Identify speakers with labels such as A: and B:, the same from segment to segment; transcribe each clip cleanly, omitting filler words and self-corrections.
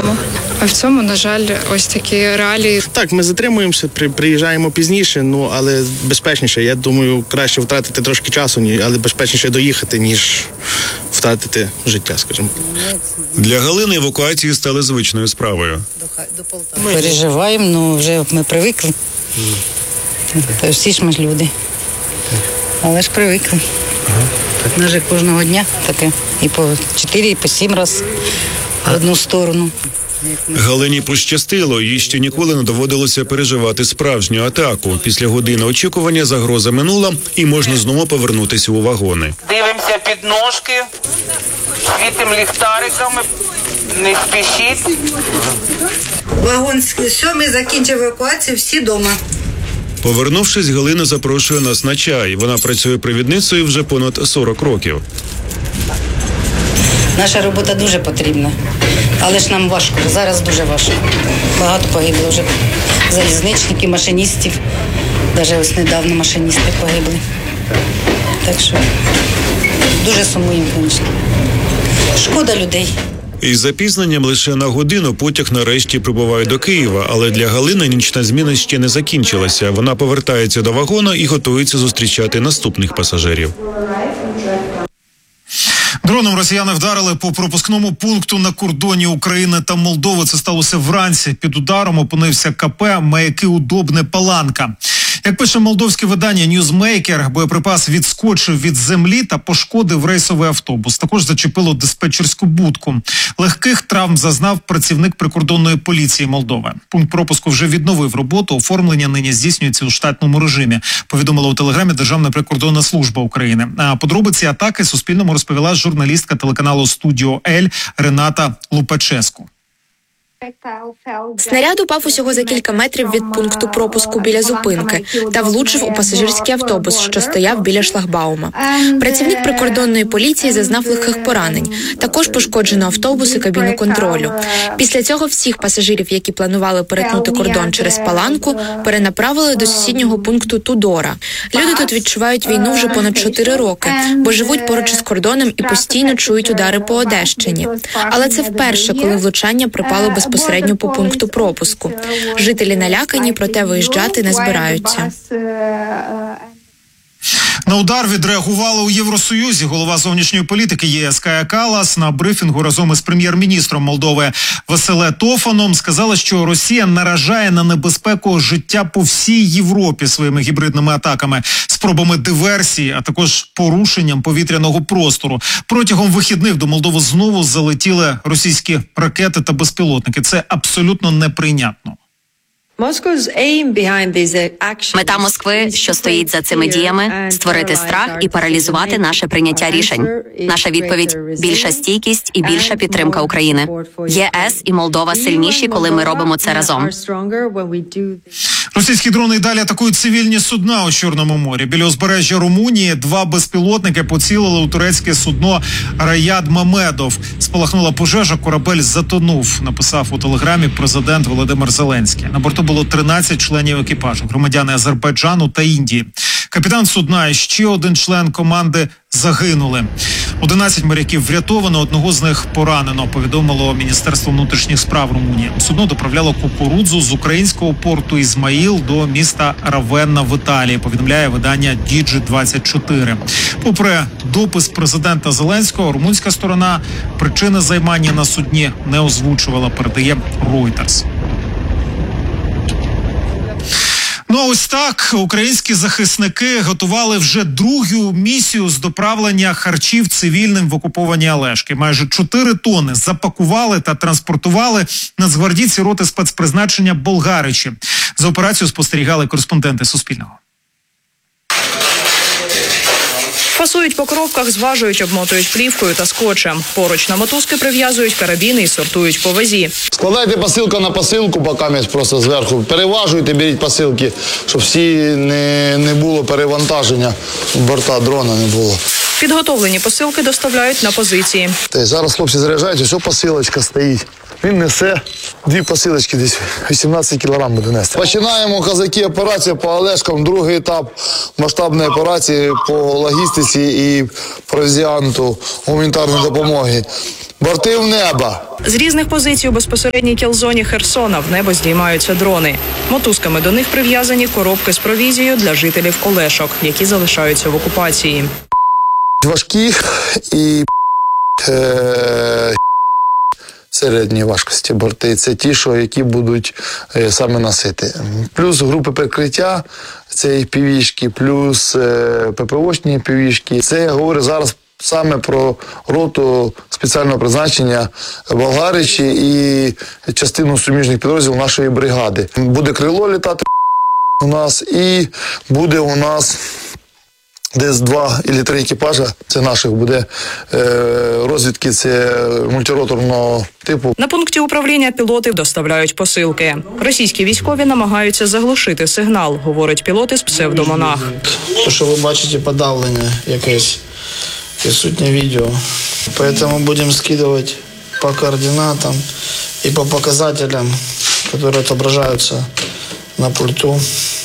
A: додому. А в цьому, на жаль, ось такі реалії.
B: Так, ми затримуємося, приїжджаємо пізніше, але безпечніше. Я думаю, краще втратити трошки часу, але безпечніше доїхати, ніж втратити життя, скажімо.
C: Для Галини евакуації стали звичною справою.
D: Переживаємо, вже ми привикли. Всі ж ми ж люди. Але ж привикли. У нас же кожного дня таке. І по 4, і по 7 разів в одну сторону.
C: Галині пощастило, їй ще ніколи не доводилося переживати справжню атаку. Після години очікування загроза минула і можна знову повернутися у вагони.
E: Дивимося під ножки, світимо ліхтариками, не спішіть.
D: Вагон 7 закінчив евакуацію, всі вдома.
C: Повернувшись, Галина запрошує нас на чай. Вона працює провідницею вже понад 40 років.
D: Наша робота дуже потрібна, але ж нам важко, зараз дуже важко. Багато погибло вже залізничників, машиністів, навіть ось недавно машиністи погибли. Так що дуже сумуємо, звісно. Шкода людей.
C: Із запізненням лише на годину потяг нарешті прибуває до Києва, але для Галини нічна зміна ще не закінчилася. Вона повертається до вагона і готується зустрічати наступних пасажирів.
F: Дроном росіяни вдарили по пропускному пункту на кордоні України та Молдови. Це сталося вранці. Під ударом опинився КП «Маяки Удобне Паланка». Як пише молдовське видання «Ньюзмейкер», боєприпас відскочив від землі та пошкодив рейсовий автобус. Також зачепило диспетчерську будку. Легких травм зазнав працівник прикордонної поліції Молдови. Пункт пропуску вже відновив роботу. Оформлення нині здійснюється у штатному режимі, повідомила у телеграмі Державна прикордонна служба України. А подробиці атаки Суспільному розповіла журналістка телеканалу «Студіо Ель» Рената Лупаческу.
G: Снаряд упав усього за кілька метрів від пункту пропуску біля зупинки та влучив у пасажирський автобус, що стояв біля шлагбаума. Працівник прикордонної поліції зазнав легких поранень. Також пошкоджено автобус і кабіну контролю. Після цього всіх пасажирів, які планували перетнути кордон через Паланку, перенаправили до сусіднього пункту Тудора. Люди тут відчувають війну вже понад 4 роки, бо живуть поруч із кордоном і постійно чують удари по Одещині. Але це вперше, коли влучання припало безпосередньо по пункту пропуску. Жителі налякані, проте виїжджати не збираються.
F: На удар відреагували у Євросоюзі. Голова зовнішньої політики ЄС Кая Каллас на брифінгу разом із прем'єр-міністром Молдови Василе Тофаном сказала, що Росія наражає на небезпеку життя по всій Європі своїми гібридними атаками, спробами диверсії, а також порушенням повітряного простору. Протягом вихідних до Молдови знову залетіли російські ракети та безпілотники. Це абсолютно неприйнятно.
H: Мета Москви, що стоїть за цими діями, створити страх і паралізувати наше прийняття рішень. Наша відповідь – більша стійкість і більша підтримка України. ЄС і Молдова сильніші, коли ми робимо це разом.
F: Російські дрони й далі атакують цивільні судна у Чорному морі. Біля узбережжя Румунії 2 безпілотники поцілили у турецьке судно «Раяд Мамедов». Спалахнула пожежа, корабель затонув, написав у телеграмі президент Володимир Зеленський. На борту було 13 членів екіпажу, громадяни Азербайджану та Індії. Капітан судна і ще один член команди загинули. 11 моряків врятовано, одного з них поранено, повідомило Міністерство внутрішніх справ Румунії. Судно доправляло кукурудзу з українського порту Ізмаїл до міста Равенна в Італії, повідомляє видання Діджі-24. Попри допис президента Зеленського, румунська сторона причини займання на судні не озвучувала, передає Reuters. Ну а ось так українські захисники готували вже другу місію з доправлення харчів цивільним в окуповані Олешки. Майже 4 тони запакували та транспортували нацгвардійці роти спецпризначення Болгаричі. За операцією спостерігали кореспонденти Суспільного.
I: Фасують по коробках, зважують, обмотують плівкою та скотчем. Поруч на мотузки прив'язують карабіни і сортують по вазі.
J: Складайте посилку на посилку, поки просто зверху. Переважуйте, беріть посилки, щоб всі не було перевантаження, борта дрона не було.
I: Підготовлені посилки доставляють на позиції.
J: Зараз хлопці заряджають, ось посилочка стоїть. Він несе 2 посилочки, десь 18 кілограм буде нести. Починаємо, козаки, операцію по Олешкам, другий етап масштабної операції по логістиці і провізіанту гуманітарної допомоги. борти в небо.
I: З різних позицій у безпосередній кілзоні Херсона в небо здіймаються дрони. Мотузками до них прив'язані коробки з провізією для жителів Олешок, які залишаються в окупації.
J: Важкі і середньої важкості борти. Це ті, які будуть саме носити. Плюс групи прикриття, це і півішки, плюс ППОшні півішки. Це я говорю зараз саме про роту спеціального призначення Болгаричі і частину суміжних підрозділів нашої бригади. Буде крило літати у нас і буде у нас десь 2 або 3 екіпажа, це наших буде розвідки, це мультироторного типу.
I: На пункті управління пілоти доставляють посилки. Російські військові намагаються заглушити сигнал, говорить пілот із псевдомонах.
K: То, що ви бачите, подавлення якесь, відсутнє відео. Тому будемо скидувати по координатам і по показателям, які відображаються на пульту.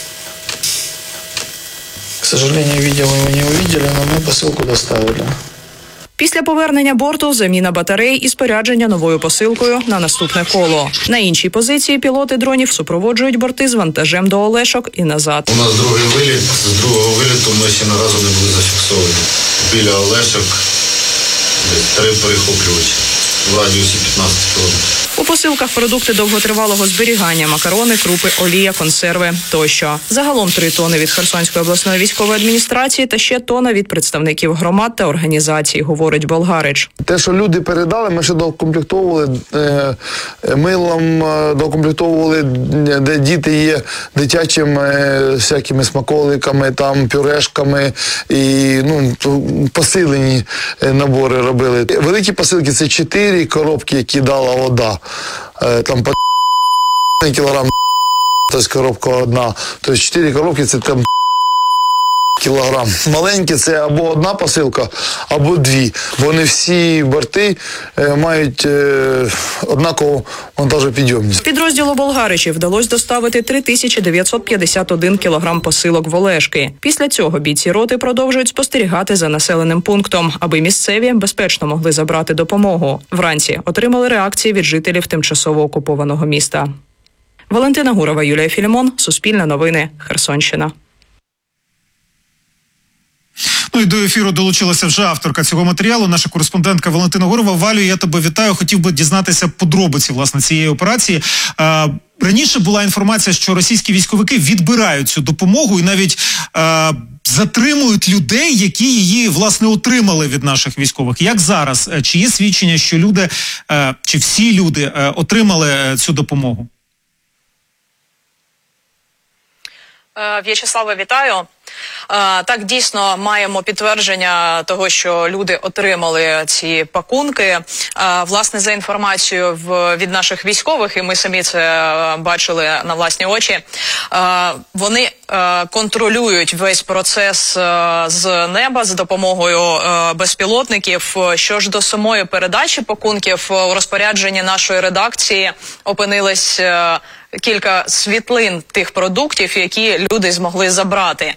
K: К сожалению, видео мы не увидели, но мы посылку доставили.
I: Після повернення борту заміна батарей і спорядження новою посилкою на наступне коло. На іншій позиції пілоти дронів супроводжують борти з вантажем до Олешок і назад.
L: У нас другий виліт. З другого виліту ми ще на разу не були зафіксовані. Біля Олешок 3 перехоплювачі в радіусі 15 кілометрів.
I: У посилках продукти довготривалого зберігання, макарони, крупи, олія, консерви тощо. Загалом 3 тони від Херсонської обласної військової адміністрації та ще тонна від представників громад та організацій, говорить Болгарич.
J: Те, що люди передали, ми ще докомплектовували милом, докомплектовували, де діти є дитячими всякими смаколиками, там, пюрешками і посилені набори робили. Великі посилки – це 4 коробки, які дала вода. Там по кілограм, тобто коробка одна, тобто 4 коробки це там кілограм. Маленькі це або одна посилка, або 2, бо не всі борти мають однакову вантажопідйомність.
I: Підрозділу Болгаричів вдалося доставити 3951 кілограм посилок в Олешки. Після цього бійці роти продовжують спостерігати за населеним пунктом, аби місцеві безпечно могли забрати допомогу. Вранці отримали реакції від жителів тимчасово окупованого міста. Валентина Гурова, Юлія Філімон, Суспільне новини, Херсонщина.
F: Ну і до ефіру долучилася вже авторка цього матеріалу, наша кореспондентка Валентина Гурова. Валю, я тебе вітаю. Хотів би дізнатися подробиці, власне, цієї операції. Раніше була інформація, що російські військовики відбирають цю допомогу і навіть затримують людей, які її, власне, отримали від наших військових. Як зараз? Чи є свідчення, що люди, чи всі люди отримали цю допомогу?
I: В'ячеславе, вітаю. Так, дійсно, маємо підтвердження того, що люди отримали ці пакунки. Власне, за інформацією від наших військових, і ми самі це бачили на власні очі, вони контролюють весь процес з неба за допомогою безпілотників. Що ж до самої передачі пакунків, у розпорядженні нашої редакції опинились кілька світлин тих продуктів, які люди змогли забрати.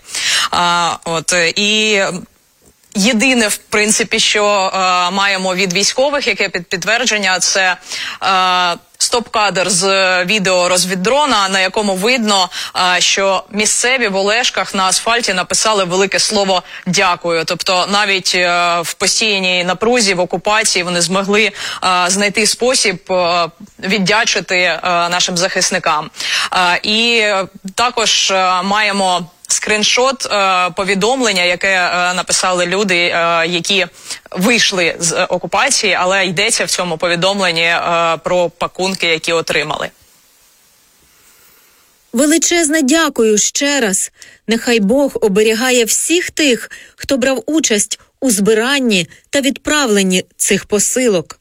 I: І єдине, в принципі, що маємо від військових, яке підтвердження, це стоп-кадр з відео розвіддрона, на якому видно, що місцеві в Олешках на асфальті написали велике слово «дякую». Тобто навіть в постійній напрузі, в окупації вони змогли знайти спосіб віддячити нашим захисникам. І також маємо скриншот повідомлення, яке написали люди, які вийшли з окупації, але йдеться в цьому повідомленні про пакунки, які отримали.
M: Величезне дякую ще раз. Нехай Бог оберігає всіх тих, хто брав участь у збиранні та відправленні цих посилок.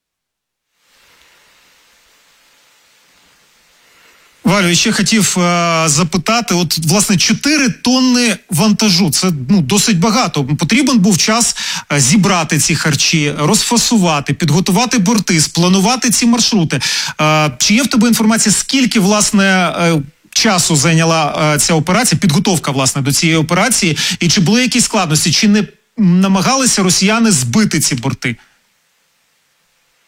F: Валю, ще хотів запитати, от, власне, 4 тонни вантажу, це досить багато. Потрібен був час зібрати ці харчі, розфасувати, підготувати борти, спланувати ці маршрути. Чи є в тебе інформація, скільки, власне, часу зайняла ця операція, підготовка, власне, до цієї операції, і чи були якісь складності, чи не намагалися росіяни збити ці борти?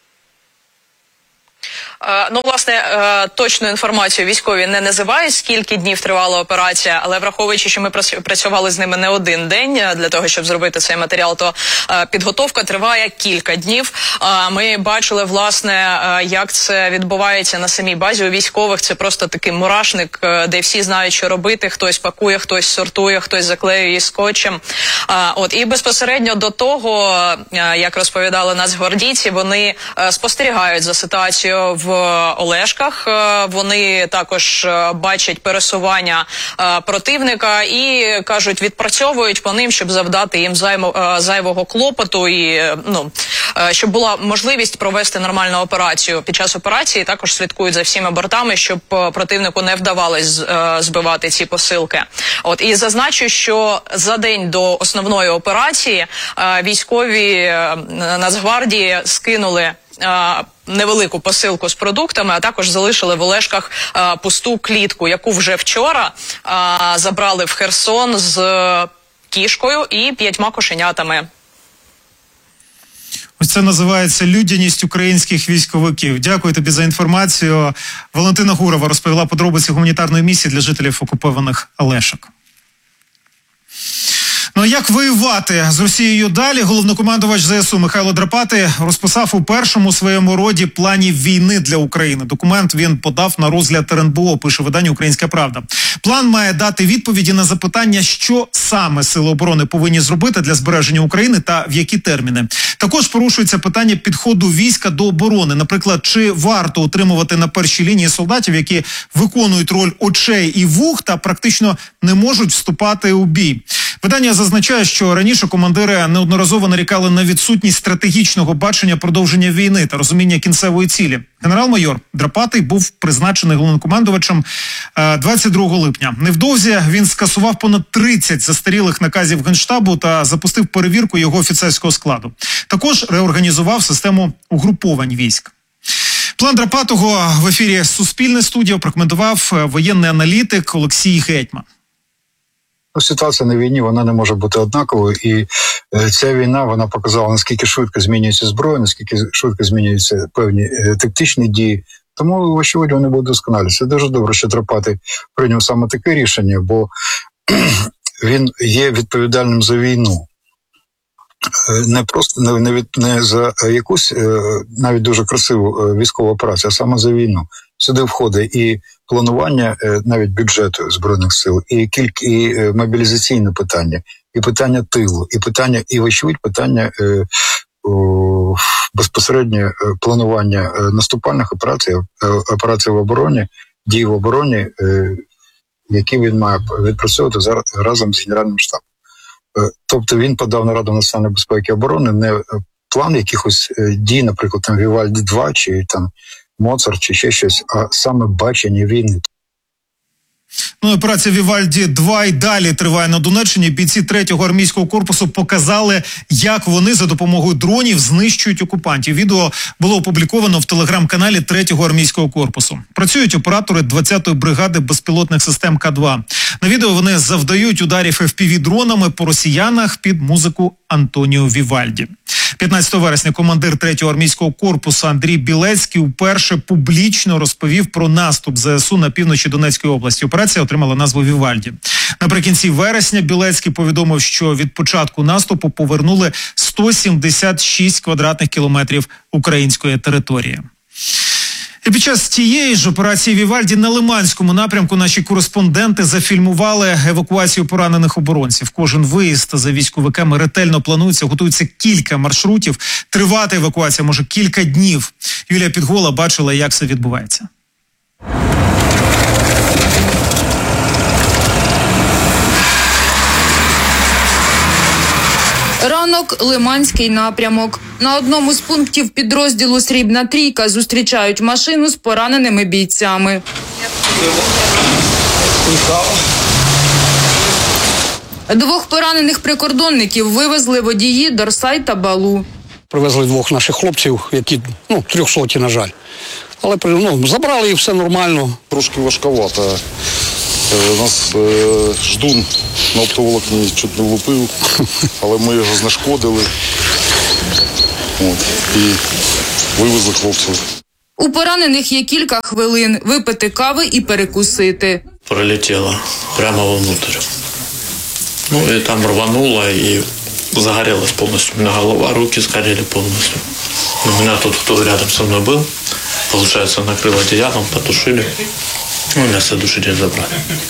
I: Власне, точну інформацію військові не називають, скільки днів тривала операція, але враховуючи, що ми працювали з ними не один день для того, щоб зробити цей матеріал, то підготовка триває кілька днів. Ми бачили, власне, як це відбувається на самій базі. У військових це просто такий мурашник, де всі знають, що робити. Хтось пакує, хтось сортує, хтось заклеює скотчем. І безпосередньо до того, як розповідали нацгвардійці, вони спостерігають за ситуацією в Олешках. Вони також бачать пересування противника і, кажуть, відпрацьовують по ним, щоб завдати їм зайвого клопоту і, щоб була можливість провести нормальну операцію. Під час операції також слідкують за всіма бортами, щоб противнику не вдавалось збивати ці посилки. І зазначу, що за день до основної операції військові Нацгвардії скинули невелику посилку з продуктами, а також залишили в Олешках пусту клітку, яку вже вчора забрали в Херсон з кішкою і 5 кошенятами.
F: Ось це називається людяність українських військовиків. Дякую тобі за інформацію. Валентина Гурова розповіла подробиці гуманітарної місії для жителів окупованих Олешок. Як воювати з Росією далі? Головнокомандувач ЗСУ Михайло Драпатий розписав у першому своєму роді плані війни для України. Документ він подав на розгляд РНБО, пише видання «Українська правда». План має дати відповіді на запитання, що саме Сили оборони повинні зробити для збереження України та в які терміни. Також порушується питання підходу війська до оборони. Наприклад, чи варто утримувати на першій лінії солдатів, які виконують роль очей і вух та практично не можуть вступати у бій. Видання зазначає, що раніше командири неодноразово нарікали на відсутність стратегічного бачення продовження війни та розуміння кінцевої цілі. Генерал-майор Драпатий був призначений головнокомандувачем 22 липня. Невдовзі він скасував понад 30 застарілих наказів Генштабу та запустив перевірку його офіцерського складу. Також реорганізував систему угруповань військ. План Драпатого в ефірі «Суспільне студіо» прокоментував воєнний аналітик Олексій Гетьман.
N: Ситуація на війні, вона не може бути однаковою, і ця війна, вона показала, наскільки швидко змінюється зброя, наскільки швидко змінюються певні тактичні дії. Тому, очевидь, вони будуть досконалі. Це дуже добре, що Драпатий прийняв саме таке рішення, бо він є відповідальним за війну. Не просто не за якусь навіть дуже красиву військову операцію, а саме за війну. Сюди входить і планування навіть бюджету Збройних сил, і мобілізаційне питання, і питання тилу, і питання, і вочевидь питання безпосередньо планування наступальних операцій в обороні, дій в обороні, які він має відпрацьовувати разом з Генеральним штабом. Тобто він подав на Раду національної безпеки і оборони не план якихось дій, наприклад, там Вівальді-2 чи там Моцарт чи ще щось, а саме бачення війни.
F: Операція Вівальді-2 і далі триває на Донеччині. Бійці 3-го армійського корпусу показали, як вони за допомогою дронів знищують окупантів. Відео було опубліковано в телеграм-каналі 3-го армійського корпусу. Працюють оператори 20-ї бригади безпілотних систем К-2. На відео вони завдають ударів FPV-дронами по росіянах під музику Антоніо Вівальді. 15 вересня командир 3-го армійського корпусу Андрій Білецький вперше публічно розповів про наступ ЗСУ на півночі Донецької області. Операція отримала назву Вівальді. Наприкінці вересня Білецький повідомив, що від початку наступу повернули 176 квадратних кілометрів української території. І під час тієї ж операції Вівальді на Лиманському напрямку наші кореспонденти зафільмували евакуацію поранених оборонців. Кожен виїзд за військовиками ретельно планується, готується кілька маршрутів. Тривати евакуація може кілька днів. Юлія Підгола бачила, як це відбувається.
O: Ранок – Лиманський напрямок. На одному з пунктів підрозділу «Срібна трійка» зустрічають машину з пораненими бійцями. Двох поранених прикордонників вивезли водії Дорсай та Балу.
P: Привезли двох наших хлопців, які, 300, на жаль. Але забрали їх, все нормально.
Q: Трошки важковато. Нас ждун на оптоволокні чуть не влупив, але ми його знешкодили і вивезли хлопців.
O: У поранених є кілька хвилин випити кави і перекусити.
R: Пролетело прямо вовнутрь. И там рвануло и загорелось полностью. У меня голова, руки сгорели полностью. У меня тут, кто рядом со мной был, получается, накрыл одеялом, потушили. У меня следующий день забрали.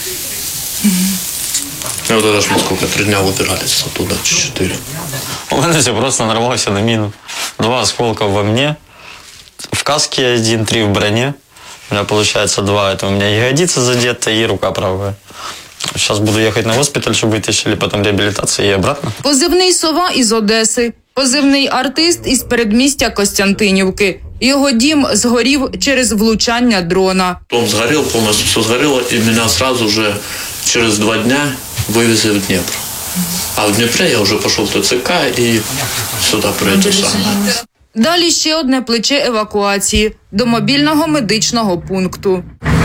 R: И вот это ж мы сколько, 3 дня выбирались оттуда, 4.
S: У меня все просто нарвался на мину. 2 осколка во мне, в каске 1, 3 в броне. У меня получается 2, это у меня ягодица задета и рука правая. Сейчас буду ехать на госпиталь, чтобы вытащили, потом реабилитация и обратно.
O: Позивний «Сова» із Одеси. Позивний «Артист» із передмістя Костянтинівки. Його дім згорів через влучання дрона.
R: Дом сгорел, полностью все сгорело, и меня сразу же через 2 дня вывезли в Днепр. А в Днепре я уже пошел в ТЦК и сюда пройти сам.
O: Далі ще одне плече евакуації – до мобільного медичного пункту.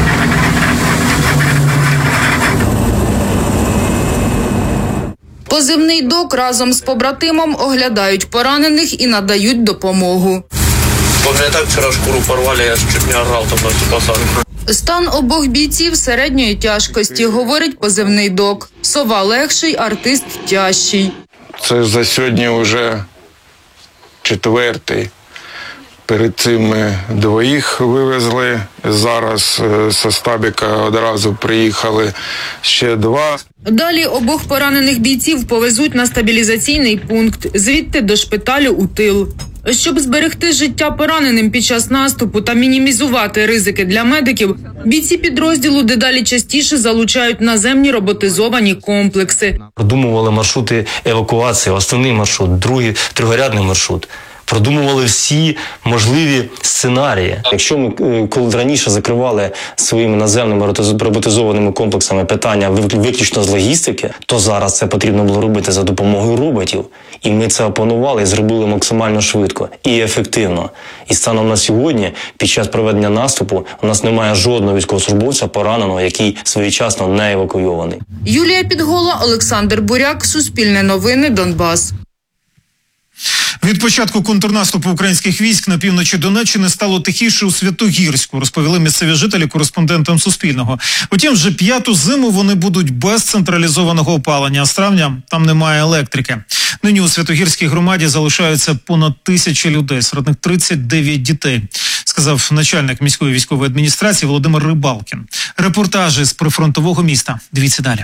O: Позивний «Док» разом з побратимом оглядають поранених і надають допомогу.
R: У меня так вчера шкуру порвали, я чуть не орал там на всю посадку.
O: Стан обох бійців середньої тяжкості, говорить позивний «Док». «Сова» легший, «Артист» тяжчий.
T: Це за сьогодні вже 4-й. Перед цим ми 2 вивезли. Зараз зі Стабіка одразу приїхали ще 2.
O: Далі обох поранених бійців повезуть на стабілізаційний пункт, звідти до шпиталю у тил. Щоб зберегти життя пораненим під час наступу та мінімізувати ризики для медиків, бійці підрозділу дедалі частіше залучають наземні роботизовані комплекси.
U: Продумували маршрути евакуації, основний маршрут, другорядний маршрут. Продумували всі можливі сценарії. Якщо ми коли раніше закривали своїми наземними роботизованими комплексами питання виключно з логістики, то зараз це потрібно було робити за допомогою роботів. І ми це опанували і зробили максимально швидко і ефективно. І станом на сьогодні, під час проведення наступу, у нас немає жодного військовослужбовця пораненого, який своєчасно не евакуйований.
O: Юлія Підгола, Олександр Буряк, Суспільне новини, Донбас.
F: Від початку контрнаступу українських військ на півночі Донеччини стало тихіше у Святогірську, розповіли місцеві жителі кореспондентам Суспільного. Утім, вже 5-ту зиму вони будуть без централізованого опалення, а з травня там немає електрики. Нині у Святогірській громаді залишаються понад 1000 людей, серед них 39 дітей, сказав начальник міської військової адміністрації Володимир Рибалкін. Репортажі з прифронтового міста. Дивіться далі.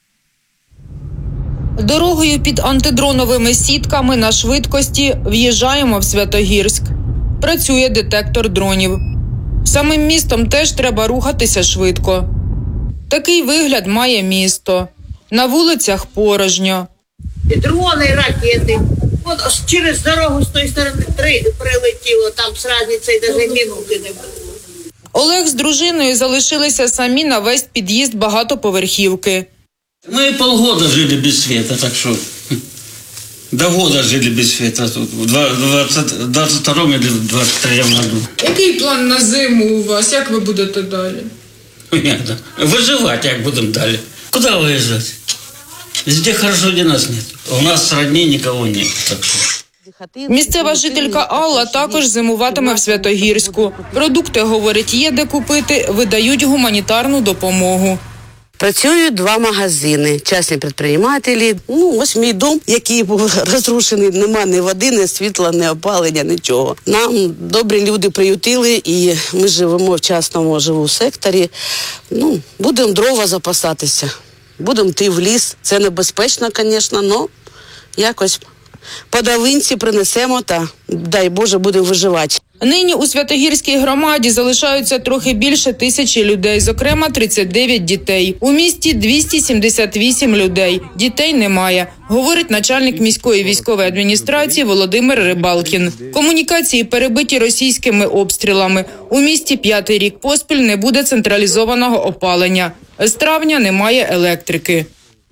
O: Дорогою під антидроновими сітками на швидкості в'їжджаємо в Святогірськ. Працює детектор дронів. Самим містом теж треба рухатися швидко. Такий вигляд має місто. На вулицях порожньо.
V: Дрони, ракети. От через дорогу з тої сторони 3 прилетіло, там з разницею навіть минути не було.
O: Олег з дружиною залишилися самі на весь під'їзд багатоповерхівки.
W: Мы полгода жили без света, так что до года жили без света, в 22-му или 23-му году.
O: Який план на зиму у вас? Як ви будете далі?
W: Понятно. Выживать як будем далі. Куда выезжать? Везде хорошо, где нас нет. У нас родни никого нет, так что...
O: Місцева жителька Алла також зимуватиме в Святогірську. Продукти, говорить, є де купити, видають гуманітарну допомогу.
X: Працюють 2 магазини, частні підприємці. Ось мій дом, який був розрушений, нема ні води, ні світла, ні опалення, нічого. Нам добрі люди приютили, і ми живемо в частному живу секторі. Будемо дрова запасатися, будемо йти в ліс. Це небезпечно, звісно, але якось по давинці принесемо та, дай Боже, будемо виживати.
O: Нині у Святогірській громаді залишаються трохи більше 1000 людей, зокрема 39 дітей. У місті 278 людей. Дітей немає, говорить начальник міської військової адміністрації Володимир Рибалкін. Комунікації перебиті російськими обстрілами. У місті 5-й рік поспіль не буде централізованого опалення. З травня немає електрики.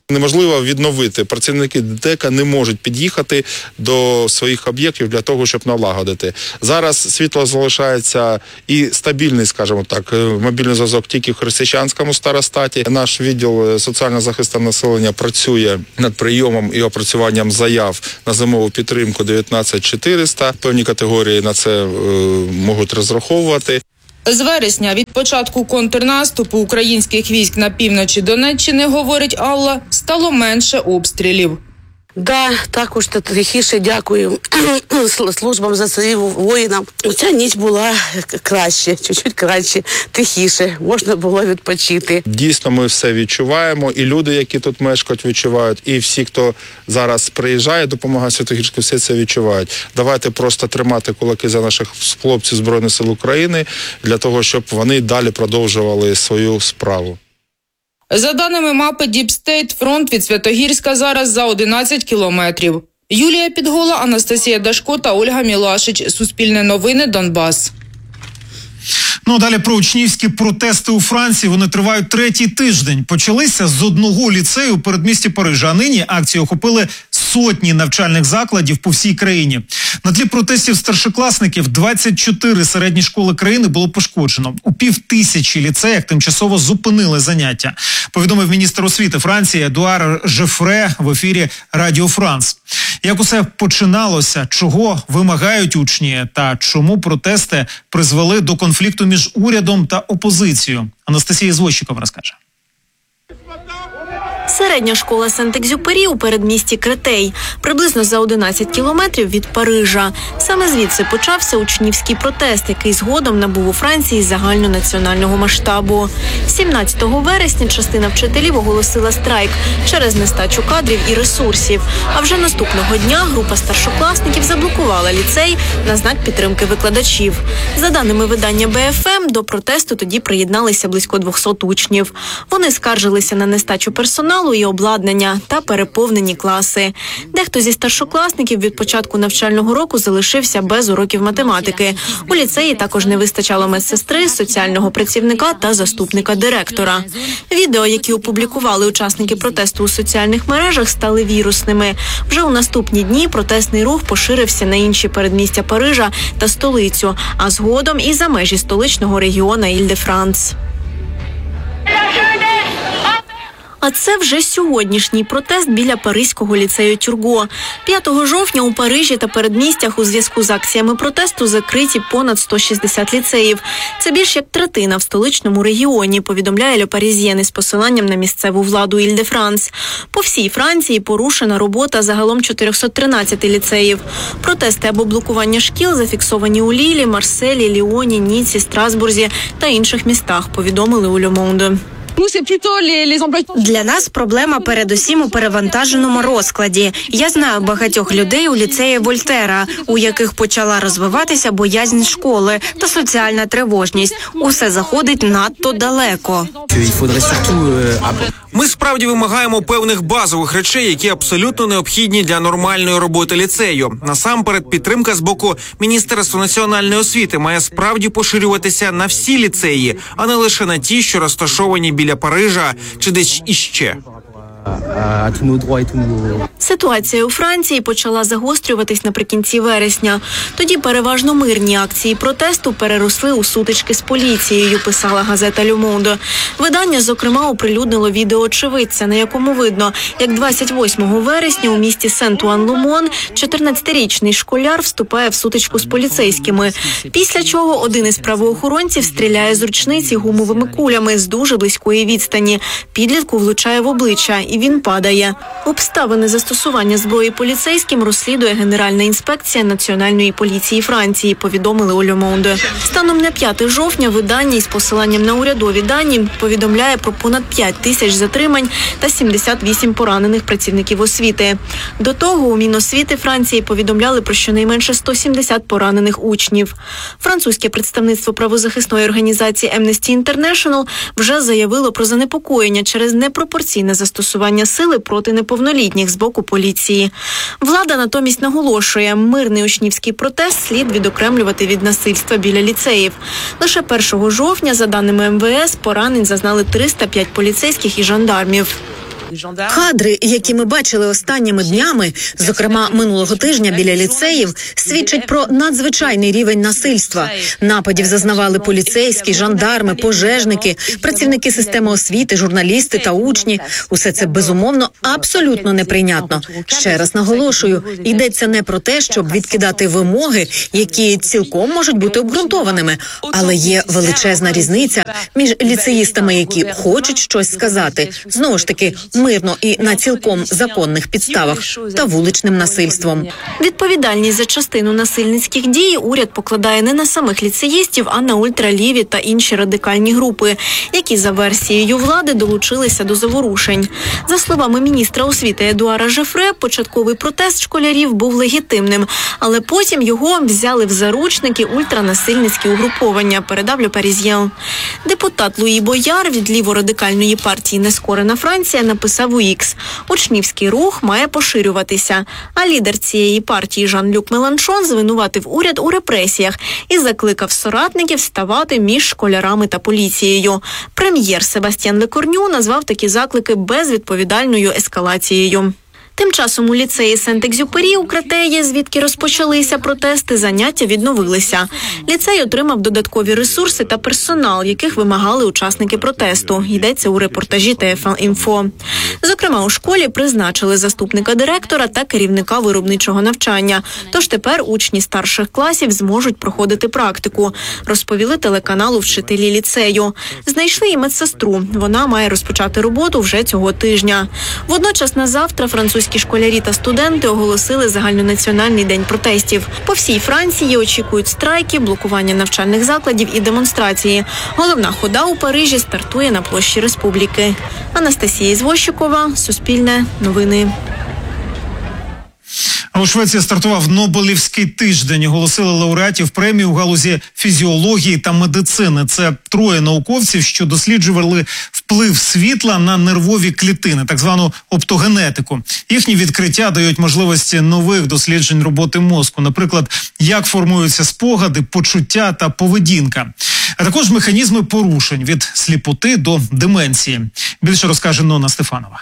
Q: Неможливо відновити. Працівники ДТЕКа не можуть під'їхати до своїх об'єктів для того, щоб налагодити. Зараз світло залишається і стабільний, скажімо так, мобільний зв'язок тільки в Хрестичанському старостаті. Наш відділ соціального захисту населення працює над прийомом і опрацюванням заяв на зимову підтримку 19400. Певні категорії на це можуть розраховувати.
O: З вересня від початку контрнаступу українських військ на півночі Донеччини, говорить Алла, стало менше обстрілів.
X: Да, також тихіше дякую службам ЗСУ, воїнам. Ця ніч була краще, чуть-чуть краще, тихіше, можна було відпочити.
Q: Дійсно, ми все відчуваємо, і люди, які тут мешкають, відчувають, і всі, хто зараз приїжджає, допомагає Святогірську, все це відчувають. Давайте просто тримати кулаки за наших хлопців Збройних сил України, для того, щоб вони далі продовжували свою справу.
O: За даними мапи Deep State, фронт від Святогірська зараз за 11 кілометрів. Юлія Підгола, Анастасія Дашко та Ольга Мілашич. Суспільне новини, Донбас.
F: Ну, далі про учнівські протести у Франції. Вони тривають третій тиждень. Почалися з одного ліцею у передмісті Парижа, а нині акції охопили сотні навчальних закладів по всій країні. На тлі протестів старшокласників 24 середні школи країни було пошкоджено. У 5000 ліцеях тимчасово зупинили заняття, повідомив міністр освіти Франції Едуар Жефре в ефірі Радіо Франс. Як усе починалося, чого вимагають учні та чому протести призвели до конфлікту між урядом та опозицією, Анастасія Звозчикова розкаже.
A: Середня школа Сент-Екзюпері у передмісті Кретей, приблизно за 11 кілометрів від Парижа. Саме звідси почався учнівський протест, який згодом набув у Франції загальнонаціонального масштабу. 17 вересня частина вчителів оголосила страйк через нестачу кадрів і ресурсів. А вже наступного дня група старшокласників заблокувала ліцей на знак підтримки викладачів. За даними видання БФМ, до протесту тоді приєдналися близько 200 учнів. Вони скаржилися на нестачу персоналу і обладнання та переповнені класи. Дехто зі старшокласників від початку навчального року залишився без уроків математики. У ліцеї також не вистачало медсестри, соціального працівника та заступника директора. Відео, які опублікували учасники протесту у соціальних мережах, стали вірусними. Вже у наступні дні протестний рух поширився на інші передмістя Парижа та столицю, а згодом і за межі столичного регіону Іль-де-Франс. А це вже сьогоднішній протест біля паризького ліцею Тюрго. 5 жовтня у Парижі та передмістях у зв'язку з акціями протесту закриті понад 160 ліцеїв. Це більш як третина в столичному регіоні, повідомляє Le Parisien із посиланням на місцеву владу Іль-де-Франс. По всій Франції порушена робота загалом 413 ліцеїв. Протести або блокування шкіл зафіксовані у Лілі, Марселі, Ліоні, Ніці, Страсбурзі та інших містах, повідомили у Le Monde.
B: Для нас проблема передусім у перевантаженому розкладі. Я знаю багатьох людей у ліцеї Вольтера, у яких почала розвиватися боязнь школи та соціальна тривожність. Усе заходить надто далеко.
D: Ми справді вимагаємо певних базових речей, які абсолютно необхідні для нормальної роботи ліцею. Насамперед, підтримка з боку Міністерства національної освіти має справді поширюватися на всі ліцеї, а не лише на ті, що розташовані біля Парижа чи десь іще.
A: Ситуація у Франції почала загострюватись наприкінці вересня. Тоді переважно мирні акції протесту переросли у сутички з поліцією, писала газета Le Monde. Видання, зокрема, оприлюднило відео очевидця, на якому видно, як 28 вересня у місті Сент-Уан-Лумон 14-річний школяр вступає в сутичку з поліцейськими. Після чого один із правоохоронців стріляє з ручниці гумовими кулями з дуже близької відстані. Підлітку влучає в обличчя, і він падає. Обставини застосування зброї поліцейським розслідує Генеральна інспекція Національної поліції Франції, повідомили у Le Monde. Станом на 5 жовтня видання із посиланням на урядові дані повідомляє про понад 5 тисяч затримань та 78 поранених працівників освіти. До того у Міносвіти Франції повідомляли про щонайменше 170 поранених учнів. Французьке представництво правозахисної організації Amnesty International вже заявило про занепокоєння через непропорційне застосування сили проти неповнолітніх з боку поліції. Влада натомість наголошує, мирний учнівський протест слід відокремлювати від насильства біля ліцеїв. Лише 1 жовтня, за даними МВС, поранень зазнали 305 поліцейських і жандармів.
M: Кадри, які ми бачили останніми днями, зокрема минулого тижня біля ліцеїв, свідчать про надзвичайний рівень насильства. Нападів зазнавали поліцейські, жандарми, пожежники, працівники системи освіти, журналісти та учні. Усе це, безумовно, абсолютно неприйнятно. Ще раз наголошую, йдеться не про те, щоб відкидати вимоги, які цілком можуть бути обґрунтованими, але є величезна різниця між ліцеїстами, які хочуть щось сказати, знову ж таки, мирно і на цілком законних підставах, та вуличним насильством.
A: Відповідальність за частину насильницьких дій уряд покладає не на самих ліцеїстів, а на ультраліві та інші радикальні групи, які за версією влади долучилися до заворушень. За словами міністра освіти Едуара Жефре, початковий протест школярів був легітимним, але потім його взяли в заручники ультранасильницькі угруповання, передав Le Parisien. Депутат Луї Бояр від ліворадикальної партії «Нескорена Франція» написав у X: «Учнівський рух має поширюватися». А лідер цієї партії Жан-Люк Меланшон звинуватив уряд у репресіях і закликав соратників ставати між школярами та поліцією. Прем'єр Себастьян Лекорню назвав такі заклики безвідповідальною ескалацією. Тим часом у ліцеї Сент-Екзюпері у Кретеї, звідки розпочалися протести, заняття відновилися. Ліцей отримав додаткові ресурси та персонал, яких вимагали учасники протесту. Йдеться у репортажі TF1-Info. Зокрема, у школі призначили заступника директора та керівника виробничого навчання. Тож тепер учні старших класів зможуть проходити практику, розповіли телеканалу вчителі ліцею. Знайшли і медсестру. Вона має розпочати роботу вже цього тижня. Водночас на завтра французькі школярі та студенти оголосили загальнонаціональний день протестів. По всій Франції очікують страйки, блокування навчальних закладів і демонстрації. Головна хода у Парижі стартує на площі Республіки. Анастасія Ізвощикова, Суспільне, Новини.
F: А у Швеції стартував Нобелівський тиждень. Оголосили лауреатів премії у галузі фізіології та медицини. Це троє науковців, що досліджували вплив світла на нервові клітини, так звану оптогенетику. Їхні відкриття дають можливості нових досліджень роботи мозку. Наприклад, як формуються спогади, почуття та поведінка. А також механізми порушень від сліпоти до деменції. Більше розкаже Нона Стефанова.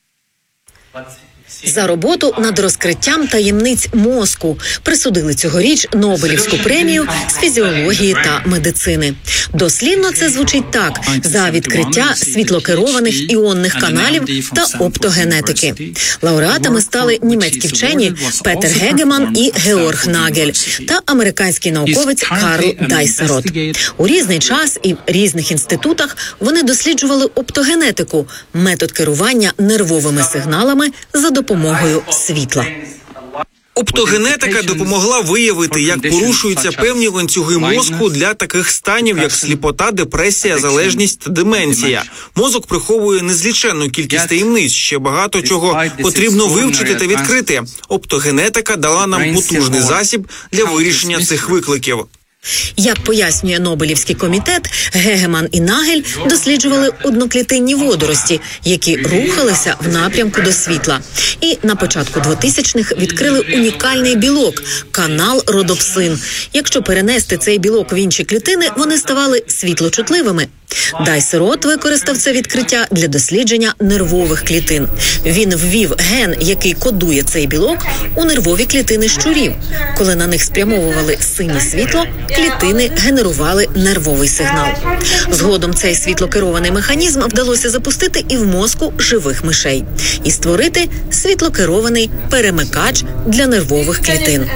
M: За роботу над розкриттям таємниць мозку присудили цьогоріч Нобелівську премію з фізіології та медицини. Дослівно це звучить так: за відкриття світлокерованих іонних каналів та оптогенетики. Лауреатами стали німецькі вчені Петер Гегеман і Георг Нагель та американський науковець Карл Дайсерот. У різний час і в різних інститутах вони досліджували оптогенетику – метод керування нервовими сигналами за допомогою світла.
D: Оптогенетика допомогла виявити, як порушуються певні ланцюги мозку для таких станів, як сліпота, депресія, залежність та деменція. Мозок приховує незліченну кількість таємниць, ще багато чого потрібно вивчити та відкрити. Оптогенетика дала нам потужний засіб для вирішення цих викликів.
M: Як пояснює Нобелівський комітет, Гегеман і Нагель досліджували одноклітинні водорості, які рухалися в напрямку до світла. І на початку 2000-х відкрили унікальний білок – канал родопсин. Якщо перенести цей білок в інші клітини, вони ставали світлочутливими. Дайсерот використав це відкриття для дослідження нервових клітин. Він ввів ген, який кодує цей білок, у нервові клітини щурів. Коли на них спрямовували синє світло, клітини генерували нервовий сигнал. Згодом цей світлокерований механізм вдалося запустити і в мозку живих мишей. І створити світлокерований перемикач для нервових клітин.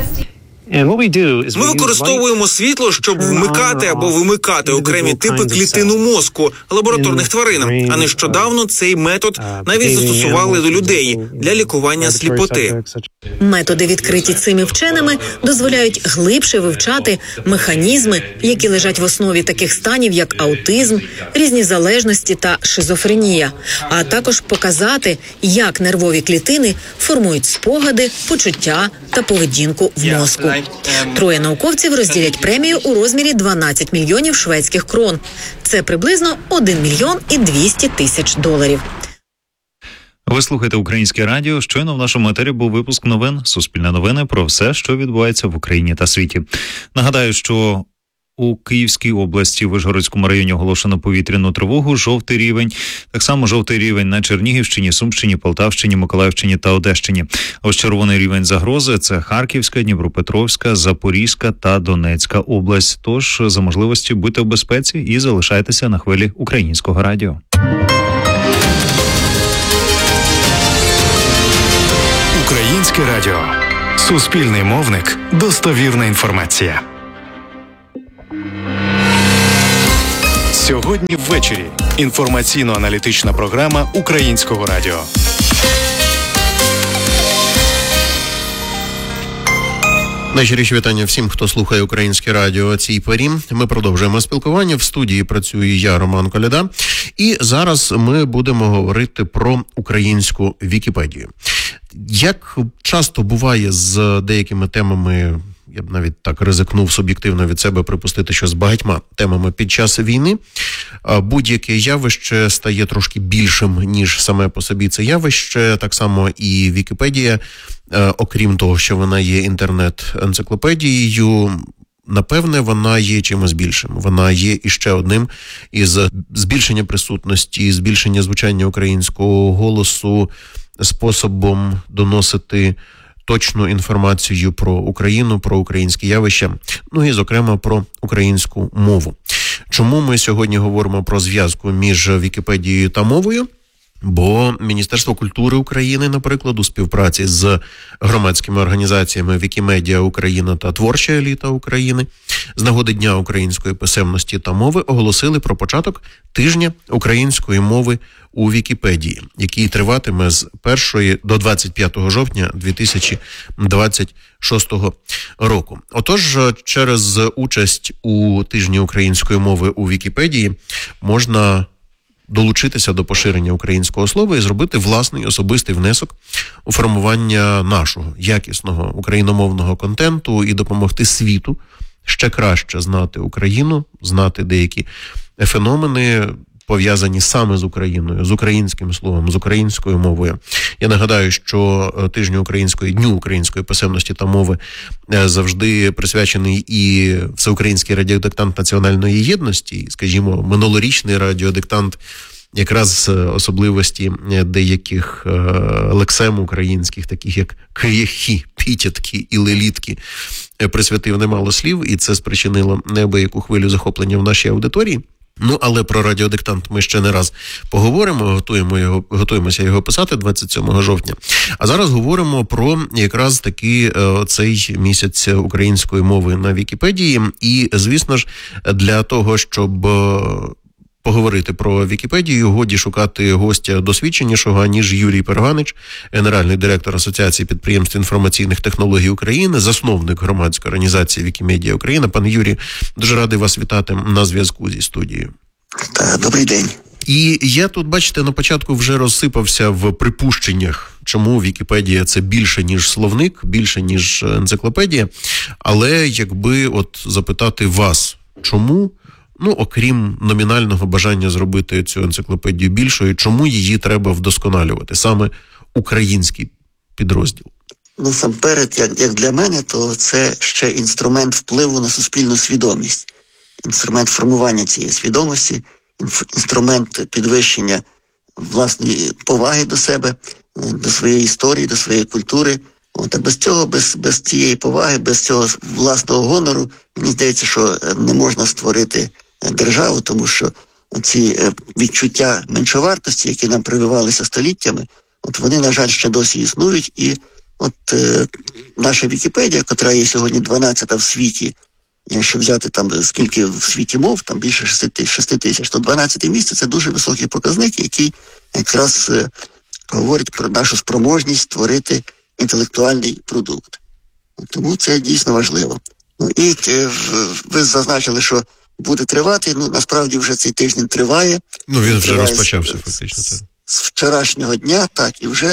D: Ми використовуємо світло, щоб вмикати або вимикати окремі типи клітин у мозку лабораторних тварин. А нещодавно цей метод навіть застосували до людей для лікування сліпоти.
M: Методи, відкриті цими вченими, дозволяють глибше вивчати механізми, які лежать в основі таких станів, як аутизм, різні залежності та шизофренія, а також показати, як нервові клітини формують спогади, почуття та поведінку в мозку. Троє науковців розділять премію у розмірі 12 мільйонів шведських крон. Це приблизно 1 мільйон і 200 тисяч доларів.
C: Ви слухаєте Українське радіо. Щойно в нашому етері був випуск новин. Суспільне новини про все, що відбувається в Україні та світі. Нагадаю, що у Київській області. В Вишгородському районі оголошено повітряну тривогу, жовтий рівень. Так само жовтий рівень на Чернігівщині, Сумщині, Полтавщині, Миколаївщині та Одещині. А ось червоний рівень загрози – це Харківська, Дніпропетровська, Запорізька та Донецька область. Тож, за можливості, будьте в безпеці і залишайтеся на хвилі Українського радіо.
E: Українське радіо. Суспільний мовник. Достовірна інформація. Сьогодні ввечері. Інформаційно-аналітична програма Українського радіо.
G: Найщиріші вітання всім, хто слухає Українське радіо о цій порі. Ми продовжуємо спілкування. В студії працюю я, Роман Коляда. І зараз ми будемо говорити про українську Вікіпедію. Як часто буває з деякими темами, я б навіть так ризикнув суб'єктивно від себе припустити, що з багатьма темами під час війни, будь-яке явище стає трошки більшим, ніж саме по собі це явище. Так само і Вікіпедія, окрім того, що вона є інтернет-енциклопедією, напевне, вона є чимось більшим. Вона є іще одним із збільшення присутності, збільшення звучання українського голосу, способом доносити точну інформацію про Україну, про українські явища, ну і, зокрема, про українську мову. Чому ми сьогодні говоримо про зв'язку між Вікіпедією та мовою? Бо Міністерство культури України, наприклад, у співпраці з громадськими організаціями Вікімедіа Україна та Творча еліта України з нагоди Дня української писемності та мови оголосили про початок тижня української мови у Вікіпедії, який триватиме з 1 до 25 жовтня 2026 року. Отож, через участь у тижні української мови у Вікіпедії можна долучитися до поширення українського слова і зробити власний особистий внесок у формування нашого якісного україномовного контенту і допомогти світу ще краще знати Україну, знати деякі феномени, пов'язані саме з Україною, з українським словом, з українською мовою. Я нагадаю, що Дню української писемності та мови завжди присвячений і Всеукраїнський радіодиктант національної єдності, скажімо, минулорічний радіодиктант якраз особливості деяких лексем українських, таких як кияхи, пітятки і лелітки, присвятив немало слів, і це спричинило неабияку хвилю захоплення в нашій аудиторії. Ну, але про радіодиктант ми ще не раз поговоримо, готуємося його писати 27 жовтня. А зараз говоримо про якраз таки цей місяць української мови на Вікіпедії. І, звісно ж, для того, щоб поговорити про Вікіпедію, годі шукати гостя досвідченішого, ніж Юрій Перганич, генеральний директор Асоціації підприємств інформаційних технологій України, засновник громадської організації Вікімедіа Україна. Пане Юрій, дуже радий вас вітати на зв'язку зі студією.
H: Добрий день.
G: І я тут, бачите, на початку вже розсипався в припущеннях, чому Вікіпедія – це більше, ніж словник, більше, ніж енциклопедія. Але якби от запитати вас, чому, ну, окрім номінального бажання зробити цю енциклопедію більшою, чому її треба вдосконалювати, саме український підрозділ?
H: Насамперед, як для мене, то це ще інструмент впливу на суспільну свідомість, інструмент формування цієї свідомості, інструмент підвищення власної поваги до себе, до своєї історії, до своєї культури. От, а без цього, без цієї поваги, без цього власного гонору, мені здається, що не можна створити державу, тому що ці відчуття меншовартості, які нам прививалися століттями, от вони, на жаль, ще досі існують. І от наша Вікіпедія, котра є сьогодні 12-та в світі, якщо взяти там скільки в світі мов, там більше 6 тисяч, то 12-те місце – це дуже високий показник, який якраз говорить про нашу спроможність створити інтелектуальний продукт. Тому це дійсно важливо. Ну і ви зазначили, що буде тривати, ну насправді вже цей тиждень триває.
G: Ну він вже розпочався фактично. Так.
H: З вчорашнього дня, так, і вже